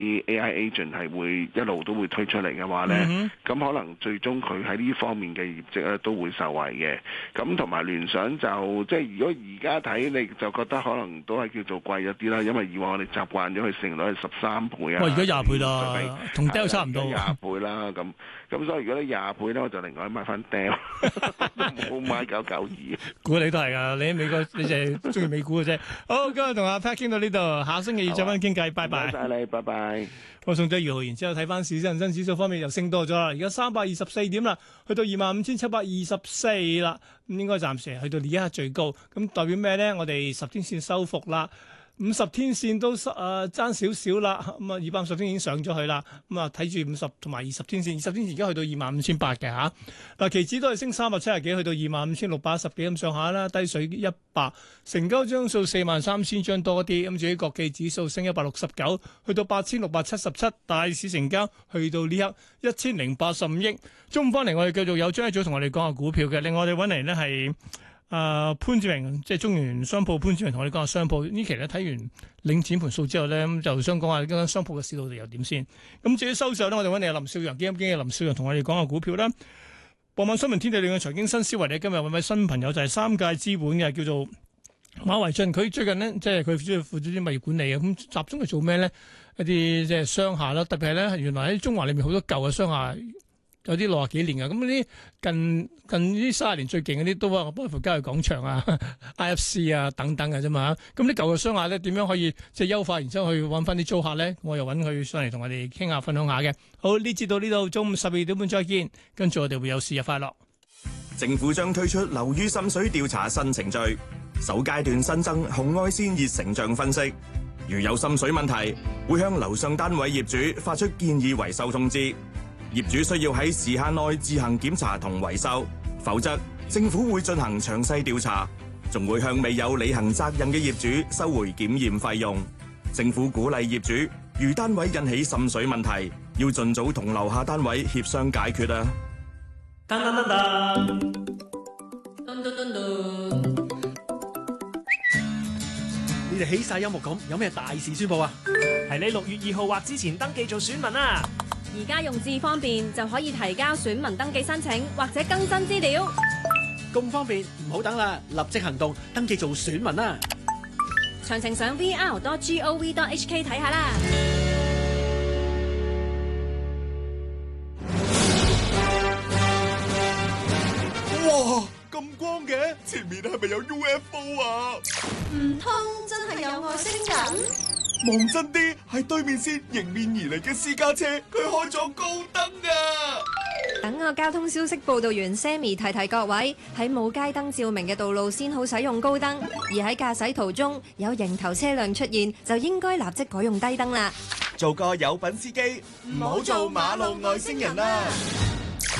啲 AI agent 係會一路都會推出嚟嘅話咧，咁可能最終佢喺呢方面嘅業績咧都會受惠嘅。咁同埋聯想就即係如果而家睇你就覺得可能都係叫做貴一啲啦，因為以往我哋習慣咗佢市盈率係13倍啊。 哇！而家20倍啦，同 Dell 差唔多。 20倍啦，咁所以如果你20倍咧，我就另外買翻 Dell，冇買992。 估你都係㗎，你喺美國你就係中意美股嘅啫。好，今日同阿 Pat 傾到呢度，下星期二再翻傾偈，拜拜。 多謝你，拜拜。 我送咗2號，然之後睇翻市，恒生指數方面又升多咗啦，而家324點啦，去到25,724啦，咁應該暫時去到呢一刻最高，咁代表咩咧？我哋10天線收復啦。50天線都爭少少啦，咁啊250天已經上咗去啦，咁啊睇住50同埋20天線，20天線而家去到25,800嘅嚇。嗱，期指都係升370幾，去到25,610幾咁上下啦，低水100，成交張數43,000張多啲。咁至於國企指數升169，去到8,677，大市成交去到呢刻1,085億。中午翻嚟我哋繼續有張一早同我哋講下股票嘅，另外我哋揾嚟呢係。潘志明即係中原商鋪潘志明同我哋講下商鋪呢期咧，睇完領展盤數之後咧，咁就想講下間商鋪嘅市道又點先。咁至於收市咧，我哋揾嚟林少陽基金經理林少陽同我哋講下股票啦。傍晚新聞天地另嘅財經新思維咧，今日揾位新朋友就係三界資本嘅叫做馬維俊，佢最近呢，即係佢主要負責啲物業管理嘅，咁集中係做咩咧？一啲即係商廈啦，特別係咧原來喺中環裏面好多舊嘅商廈。有啲60幾年嘅，咁呢啲近呢30年最勁嗰啲都啊，包括郊野廣場啊、IFC 啊等等嘅啫嘛。咁啲舊嘅商廈咧，點樣可以即係優化，然之後去揾翻啲租客咧？我又揾佢上嚟同我哋傾下、分享下嘅。好，呢節到呢度，中午12點半再見。跟住我哋會有事日快樂。 政府將推出樓宇滲水調查新程序，首階段新增紅外線熱成像分析。如有滲水問題，會向樓上單位業主發出建議維修通知。業主需要喺時限內自行檢查同維修，否則政府會進行詳細調查，仲會向未有履行責任嘅業主收回檢驗費用。政府鼓勵業主，如單位引起滲水問題，要盡早同樓下單位協商解決啊！ 噔噔噔噔，噔噔噔噔。你哋起晒音樂咁，有咩大事宣佈啊？ 係你6月2號或之前登記做選民啊！ 而家用智方便就可以提交選民登記申請或者更新資料， 咁方便唔好等啦，立即行動登記做選民啦！ 詳情上 vr.gov.hk 睇下啦。 哇，咁光嘅，前面係咪有 UFO 啊？ 唔通真係有外星人？ 望真啲，係對面線迎面而嚟嘅私家車，佢開咗高燈啊！ 等個交通消息報道員 Sammy 提提各位，喺冇街燈照明嘅道路先好使用高燈，而喺駕駛途中有迎頭車輛出現，就應該立即改用低燈啦。 做個有品司機，唔好做馬路外星人啦！